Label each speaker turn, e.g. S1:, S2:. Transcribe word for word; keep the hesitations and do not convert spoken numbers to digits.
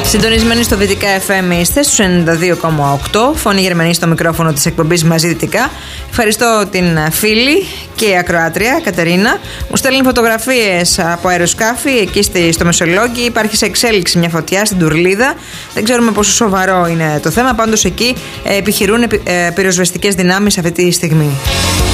S1: Συντονισμένοι στο Δυτικά εφ εμ είστε στους ενενήντα δύο κόμμα οκτώ. Φωνή Γερμανή στο μικρόφωνο της εκπομπής Μαζί Δυτικά. Ευχαριστώ την φίλη και ακροάτρια Κατερίνα. Μου στέλνει φωτογραφίες από αεροσκάφη εκεί στο Μεσολόγγι. Υπάρχει σε εξέλιξη μια φωτιά στην Τουρλίδα. Δεν ξέρουμε πόσο σοβαρό είναι το θέμα. Πάντως εκεί επιχειρούν πυροσβεστικές δυνάμεις αυτή τη στιγμή.